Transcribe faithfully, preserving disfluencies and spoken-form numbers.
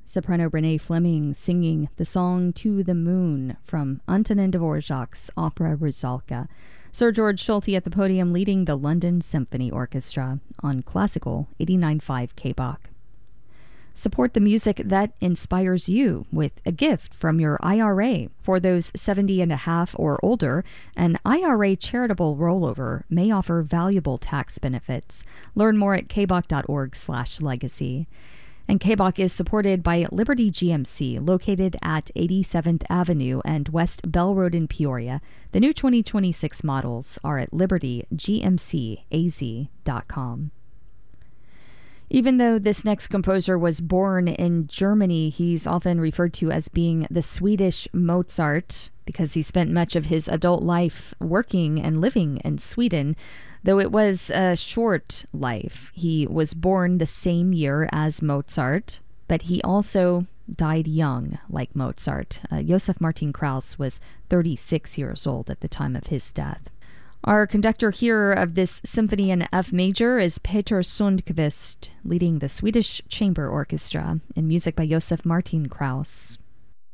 soprano Renee Fleming singing the song To the Moon from Antonin Dvorak's opera Rusalka. Sir George Schulte at the podium leading the London Symphony Orchestra on Classical eighty-nine point five K B O C. Support the music that inspires you with a gift from your I R A. For those seventy and a half or older, an I R A charitable rollover may offer valuable tax benefits. Learn more at kboc.org slash legacy. And K B O C is supported by Liberty G M C, located at eighty-seventh Avenue and West Bell Road in Peoria. The new twenty twenty-six models are at liberty g m c a z dot com. Even though this next composer was born in Germany, he's often referred to as being the Swedish Mozart because he spent much of his adult life working and living in Sweden. Though it was a short life, he was born the same year as Mozart, but he also died young like Mozart. Uh, Josef Martin Krauss was thirty-six years old at the time of his death. Our conductor here of this symphony in F major is Peter Sundqvist, leading the Swedish Chamber Orchestra in music by Josef Martin Krauss.